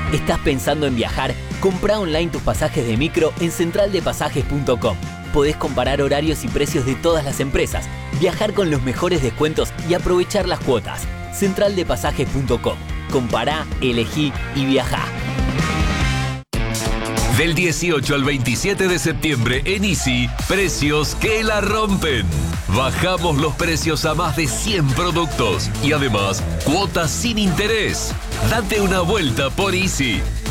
¿Estás pensando en viajar? Comprá online tus pasajes de micro en centraldepasajes.com. Podés comparar horarios y precios de todas las empresas, viajar con los mejores descuentos y aprovechar las cuotas. Centraldepasajes.com. Compará, elegí y viajá. Del 18 al 27 de septiembre en Easy, precios que la rompen. Bajamos los precios a más de 100 productos y además cuotas sin interés. Date una vuelta por Easy.